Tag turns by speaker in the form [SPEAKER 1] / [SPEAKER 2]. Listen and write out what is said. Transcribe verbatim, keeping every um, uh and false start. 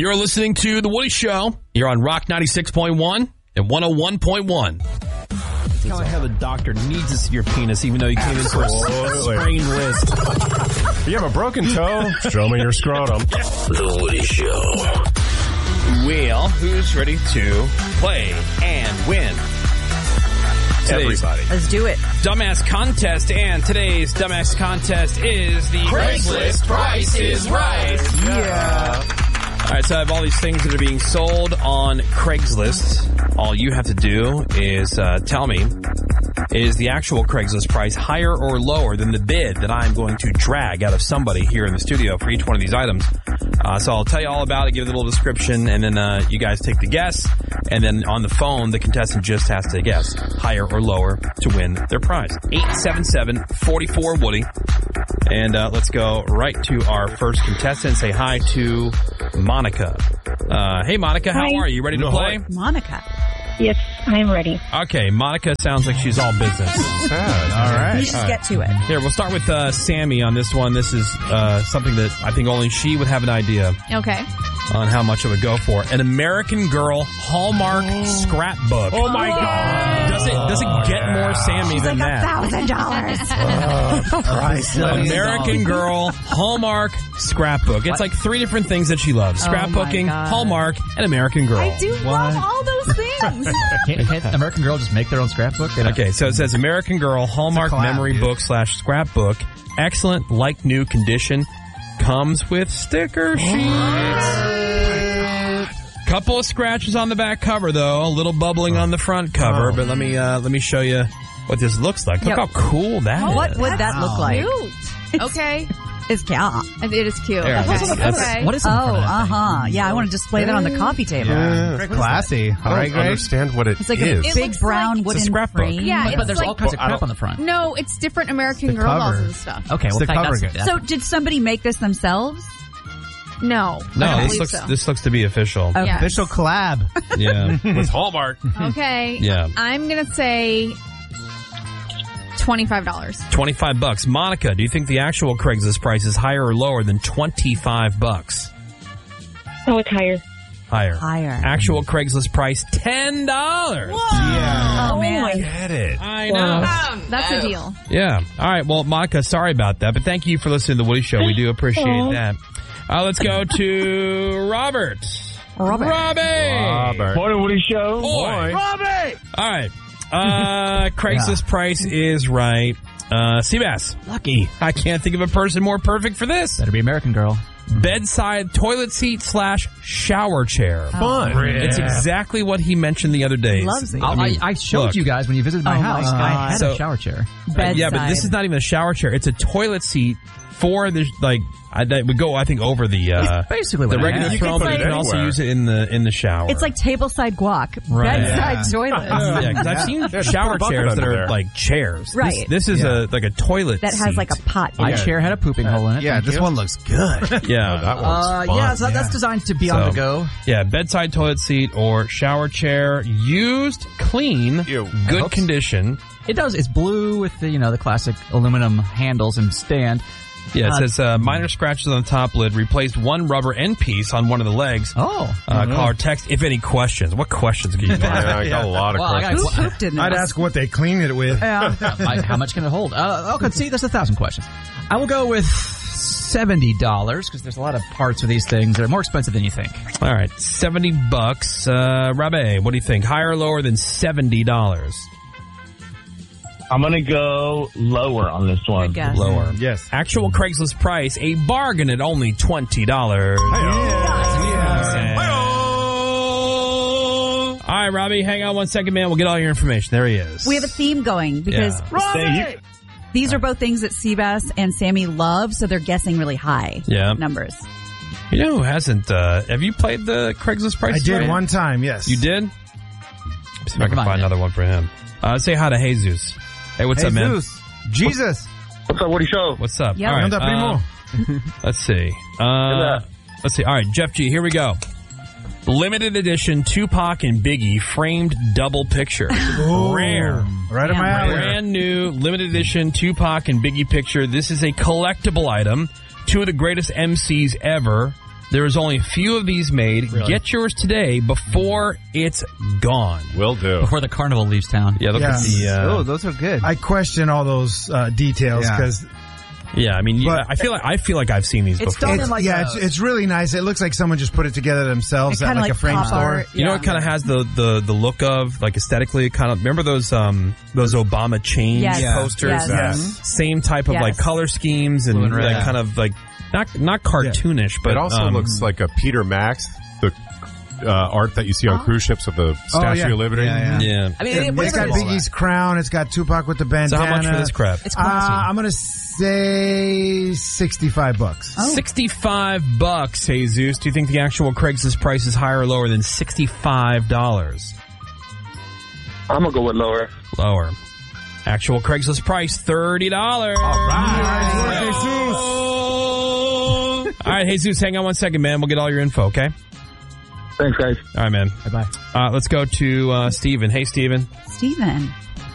[SPEAKER 1] You're listening to The Woody Show. You're on Rock ninety-six point one and one oh one point one. That's kind of how the doctor needs to see your penis, even though you came in for a sprained wrist.
[SPEAKER 2] You have a broken toe? Show me your scrotum.
[SPEAKER 3] The Woody Show.
[SPEAKER 1] Well, who's ready to play and win? Today's
[SPEAKER 2] Everybody.
[SPEAKER 4] Let's do it.
[SPEAKER 1] Dumbass Contest, and today's Dumbass Contest is the Craigslist Price is Right.
[SPEAKER 2] Yeah.
[SPEAKER 1] All right, so I have all these things that are being sold on Craigslist. All you have to do is uh, tell me, is the actual Craigslist price higher or lower than the bid that I'm going to drag out of somebody here in the studio for each one of these items? Uh, so I'll tell you all about it, give a little description, and then uh, you guys take the guess. And then on the phone, the contestant just has to guess higher or lower to win their prize. eight seven seven, four four, Woody. And uh, let's go right to our first contestant. Say hi to Monica. Uh, hey, Monica, how
[SPEAKER 5] Hi.
[SPEAKER 1] are you? You ready to
[SPEAKER 2] No.
[SPEAKER 1] play?
[SPEAKER 4] Monica.
[SPEAKER 5] Yes, I'm ready.
[SPEAKER 1] Okay, Monica sounds like she's all business.
[SPEAKER 2] Sad. All right.
[SPEAKER 4] You just get to it.
[SPEAKER 1] Here, we'll start with uh, Sammy on this one. This is uh, something that I think only she would have an idea
[SPEAKER 6] Okay.
[SPEAKER 1] on how much it would go for. An American Girl Hallmark scrapbook.
[SPEAKER 2] Oh, my God.
[SPEAKER 1] Does it does it get more Sammy
[SPEAKER 4] She's
[SPEAKER 1] than
[SPEAKER 4] like a
[SPEAKER 1] that?
[SPEAKER 4] thousand dollars.
[SPEAKER 1] American Girl Hallmark scrapbook. It's like three different things that she loves:
[SPEAKER 4] Oh, my
[SPEAKER 1] scrapbooking,
[SPEAKER 4] God.
[SPEAKER 1] Hallmark, and American Girl.
[SPEAKER 6] I do love all those things.
[SPEAKER 7] Can't, can't American Girl just make their own scrapbook? They don't-
[SPEAKER 1] Okay, so it says American Girl Hallmark
[SPEAKER 7] collab,
[SPEAKER 1] memory
[SPEAKER 7] dude.
[SPEAKER 1] book slash scrapbook. Excellent, like new condition. Comes with sticker sheets. Couple of scratches on the back cover, though. A little bubbling on the front cover.
[SPEAKER 2] Oh.
[SPEAKER 1] But let me uh, let me show you what this looks like. Look
[SPEAKER 4] Yep.
[SPEAKER 1] how cool that is.
[SPEAKER 4] What would that look like?
[SPEAKER 6] Cute. Okay.
[SPEAKER 4] It's yeah.
[SPEAKER 6] It is cute.
[SPEAKER 1] There it
[SPEAKER 6] Okay.
[SPEAKER 1] is. That's-
[SPEAKER 6] okay.
[SPEAKER 7] What is
[SPEAKER 4] Oh,
[SPEAKER 7] on the front of that
[SPEAKER 4] uh
[SPEAKER 7] thing?
[SPEAKER 4] huh. Yeah, I want to display that on the coffee table.
[SPEAKER 2] Yeah.
[SPEAKER 7] Very classy.
[SPEAKER 2] I don't understand what it
[SPEAKER 4] It's like
[SPEAKER 2] is.
[SPEAKER 4] a
[SPEAKER 6] It
[SPEAKER 4] big
[SPEAKER 6] looks
[SPEAKER 4] brown
[SPEAKER 6] like-
[SPEAKER 4] wooden
[SPEAKER 1] It's a scrapbook.
[SPEAKER 4] frame.
[SPEAKER 6] Yeah,
[SPEAKER 7] But,
[SPEAKER 6] it's
[SPEAKER 7] but there's
[SPEAKER 6] like-
[SPEAKER 7] all kinds
[SPEAKER 2] Well, I
[SPEAKER 7] of crap
[SPEAKER 2] don't-
[SPEAKER 7] on the front.
[SPEAKER 6] No, it's different American
[SPEAKER 7] the
[SPEAKER 6] Girl dolls
[SPEAKER 7] cover.
[SPEAKER 6] and stuff.
[SPEAKER 7] Okay, well,
[SPEAKER 2] the
[SPEAKER 7] thank-
[SPEAKER 2] cover
[SPEAKER 7] that's,
[SPEAKER 2] again.
[SPEAKER 4] So did somebody make this themselves?
[SPEAKER 6] No. I
[SPEAKER 1] No,
[SPEAKER 6] don't
[SPEAKER 1] this
[SPEAKER 6] believe
[SPEAKER 1] looks
[SPEAKER 6] so.
[SPEAKER 1] this looks to be official.
[SPEAKER 4] Okay.
[SPEAKER 6] Yes.
[SPEAKER 7] official collab.
[SPEAKER 1] Yeah.
[SPEAKER 2] With Hallmark.
[SPEAKER 6] Okay.
[SPEAKER 1] Yeah.
[SPEAKER 6] I'm going to say twenty-five dollars.
[SPEAKER 1] twenty-five bucks. Monica, do you think the actual Craigslist price is higher or lower than twenty-five bucks?
[SPEAKER 5] Oh, it's higher.
[SPEAKER 1] Higher.
[SPEAKER 4] Higher.
[SPEAKER 1] Actual Craigslist price, ten dollars.
[SPEAKER 4] Oh, man.
[SPEAKER 2] Get it.
[SPEAKER 1] I know.
[SPEAKER 6] That's a deal.
[SPEAKER 1] Yeah. All right. Well, Monica, sorry about that, but thank you for listening to The Woody Show. We do appreciate
[SPEAKER 5] Aw.
[SPEAKER 1] that. Uh, let's go to Robert.
[SPEAKER 4] Robert.
[SPEAKER 1] Robbie.
[SPEAKER 2] Robert.
[SPEAKER 8] Morning, Woody Show.
[SPEAKER 1] Boy. All right. Uh, Craigslist price is right. Uh, Seabass.
[SPEAKER 7] Lucky.
[SPEAKER 1] I can't think of a person more perfect for this.
[SPEAKER 7] Better be American Girl.
[SPEAKER 1] Bedside toilet seat slash shower chair.
[SPEAKER 2] Fun.
[SPEAKER 1] It's exactly what he mentioned the other day.
[SPEAKER 4] Loves it.
[SPEAKER 7] I,
[SPEAKER 1] mean,
[SPEAKER 7] I, I showed
[SPEAKER 1] look.
[SPEAKER 7] you guys when you visited my
[SPEAKER 4] Oh,
[SPEAKER 7] house.
[SPEAKER 4] my
[SPEAKER 7] I
[SPEAKER 4] God.
[SPEAKER 7] had
[SPEAKER 1] So-
[SPEAKER 7] a shower chair.
[SPEAKER 4] Bedside.
[SPEAKER 1] Yeah, but this is not even a shower chair. It's a toilet seat for the, like, I, that would go, I think, over the, uh,
[SPEAKER 7] Basically what
[SPEAKER 1] the
[SPEAKER 7] I
[SPEAKER 1] regular
[SPEAKER 7] had.
[SPEAKER 2] You can
[SPEAKER 1] throne,
[SPEAKER 2] put
[SPEAKER 1] but
[SPEAKER 2] it
[SPEAKER 1] you can also
[SPEAKER 2] anywhere.
[SPEAKER 1] use it in the, in the shower.
[SPEAKER 4] It's like tableside guac.
[SPEAKER 1] Right.
[SPEAKER 4] Bedside
[SPEAKER 1] Yeah.
[SPEAKER 4] toilets.
[SPEAKER 1] Yeah, because I've seen
[SPEAKER 2] just
[SPEAKER 1] shower
[SPEAKER 2] put a bucket
[SPEAKER 1] chairs that
[SPEAKER 2] under
[SPEAKER 1] are
[SPEAKER 2] there.
[SPEAKER 1] like chairs.
[SPEAKER 4] Right.
[SPEAKER 1] This, this is
[SPEAKER 7] Yeah.
[SPEAKER 1] a like a toilet
[SPEAKER 4] That has
[SPEAKER 1] seat.
[SPEAKER 4] like a pot in
[SPEAKER 7] My
[SPEAKER 4] it.
[SPEAKER 7] chair had a pooping hole in it.
[SPEAKER 9] Yeah,
[SPEAKER 7] Thank
[SPEAKER 9] this
[SPEAKER 7] you.
[SPEAKER 9] one looks good.
[SPEAKER 1] Yeah.
[SPEAKER 2] That one's
[SPEAKER 7] Uh,
[SPEAKER 2] fun.
[SPEAKER 7] yeah, so that's designed to be on
[SPEAKER 1] So-
[SPEAKER 7] the go.
[SPEAKER 1] Yeah, bedside toilet seat or shower chair, used, clean,
[SPEAKER 2] Ew.
[SPEAKER 1] good
[SPEAKER 7] hope so.
[SPEAKER 1] condition.
[SPEAKER 7] It does. It's blue with the, you know, the classic aluminum handles and stand.
[SPEAKER 1] Yeah, it
[SPEAKER 7] Uh,
[SPEAKER 1] says uh, minor scratches on the top lid, replaced one rubber end piece on one of the legs.
[SPEAKER 7] Oh.
[SPEAKER 1] Uh, Call or text if any questions. What questions can you
[SPEAKER 2] Yeah,
[SPEAKER 1] ask?
[SPEAKER 2] I got a lot of
[SPEAKER 7] Well, I got-
[SPEAKER 2] questions.
[SPEAKER 4] Who pooped in this?
[SPEAKER 9] I'd ask what they clean it with.
[SPEAKER 4] Yeah.
[SPEAKER 7] I- how much can it hold? Uh, okay, see, there's a thousand questions. I will go with seventy dollars because there's a lot of parts for these things that are more expensive than you think.
[SPEAKER 1] All right, seventy bucks. Uh, Rabe, what do you think? Higher or lower than seventy dollars?
[SPEAKER 8] I'm going to go lower on this one.
[SPEAKER 4] Good guess.
[SPEAKER 1] Lower.
[SPEAKER 9] Yes.
[SPEAKER 1] Actual Craigslist price, a bargain at only twenty dollars. All right, Robbie, hang on one second, man. We'll get all your information. There he is.
[SPEAKER 4] We have a theme going because
[SPEAKER 1] Yeah.
[SPEAKER 8] Thank you.
[SPEAKER 4] these are both things that Seabass and Sammy love, so they're guessing really high
[SPEAKER 1] Yeah.
[SPEAKER 4] numbers.
[SPEAKER 1] You know who hasn't? Uh, have you played the Craigslist price?
[SPEAKER 9] I did
[SPEAKER 1] Right?
[SPEAKER 9] one time, yes.
[SPEAKER 1] You did? See if I can
[SPEAKER 7] Come on,
[SPEAKER 1] find
[SPEAKER 7] man.
[SPEAKER 1] another one for him. Uh, say hi to Jesus. Hey, what's up, man?
[SPEAKER 9] Jesus. Jesus.
[SPEAKER 8] What's up, Woody Show?
[SPEAKER 1] What's up?
[SPEAKER 4] Yep.
[SPEAKER 1] All right,
[SPEAKER 9] Anda, primo.
[SPEAKER 1] uh, let's see. Uh, let's see. All right, Jeff G, here we go. Limited edition Tupac and Biggie framed double picture. Rare.
[SPEAKER 9] Right in
[SPEAKER 4] Yeah,
[SPEAKER 9] my alley.
[SPEAKER 1] Brand new limited edition Tupac and Biggie picture. This is a collectible item. Two of the greatest M Cs ever. There is only a few of these made.
[SPEAKER 7] Really?
[SPEAKER 1] Get yours today before it's gone.
[SPEAKER 2] Will do.
[SPEAKER 7] Before the carnival leaves town.
[SPEAKER 1] Yeah, look
[SPEAKER 9] Yeah.
[SPEAKER 1] at the. Uh,
[SPEAKER 9] Oh,
[SPEAKER 10] those are good.
[SPEAKER 9] I question all those uh, details
[SPEAKER 10] Yeah.
[SPEAKER 9] because
[SPEAKER 1] yeah, I mean, you,
[SPEAKER 9] But-
[SPEAKER 1] I feel like I feel like I've seen these
[SPEAKER 7] It's
[SPEAKER 1] before.
[SPEAKER 7] done
[SPEAKER 9] it's,
[SPEAKER 7] in like
[SPEAKER 9] yeah,
[SPEAKER 7] a-
[SPEAKER 9] it's, it's really nice. It looks like someone just put it together themselves
[SPEAKER 4] It's
[SPEAKER 9] at
[SPEAKER 4] kind
[SPEAKER 9] like,
[SPEAKER 4] of
[SPEAKER 9] a frame
[SPEAKER 4] pop
[SPEAKER 9] store.
[SPEAKER 4] art.
[SPEAKER 1] You know,
[SPEAKER 4] Yeah.
[SPEAKER 1] it kind of has the, the, the look of, like, aesthetically, it kind of, remember those um those Obama change
[SPEAKER 4] Yes.
[SPEAKER 10] Yeah.
[SPEAKER 1] posters?
[SPEAKER 4] Yes.
[SPEAKER 9] Yes.
[SPEAKER 1] Same type of,
[SPEAKER 4] Yes.
[SPEAKER 1] like, color schemes and,
[SPEAKER 7] Blue and red.
[SPEAKER 1] like, kind of, like, not not cartoonish, but
[SPEAKER 2] it also
[SPEAKER 1] um,
[SPEAKER 2] looks like a Peter Max, the uh, art that you see on cruise ships of the Statue
[SPEAKER 9] yeah.
[SPEAKER 2] of Liberty.
[SPEAKER 10] Yeah, yeah.
[SPEAKER 1] yeah.
[SPEAKER 7] I mean,
[SPEAKER 9] It,
[SPEAKER 7] it,
[SPEAKER 9] it's
[SPEAKER 7] whatever
[SPEAKER 9] got
[SPEAKER 7] it is.
[SPEAKER 9] Biggie's crown. It's got Tupac with the
[SPEAKER 1] So
[SPEAKER 9] bandana.
[SPEAKER 1] how much for this crap?
[SPEAKER 7] It's
[SPEAKER 9] Uh,
[SPEAKER 7] classy.
[SPEAKER 9] I'm gonna say sixty-five bucks.
[SPEAKER 4] Oh.
[SPEAKER 1] Sixty-five bucks, Jesus. Do you think the actual Craigslist price is higher or lower than sixty-five dollars?
[SPEAKER 8] I'm going to go with lower.
[SPEAKER 1] Lower. Actual Craigslist price thirty dollars. All
[SPEAKER 9] Nice work,
[SPEAKER 1] All right, Jesus, hang on one second, man. We'll get all your info, okay?
[SPEAKER 8] Thanks, guys.
[SPEAKER 1] All right, man.
[SPEAKER 7] Bye-bye.
[SPEAKER 1] Uh, let's go to uh, Steven. Hey, Steven.
[SPEAKER 4] Steven.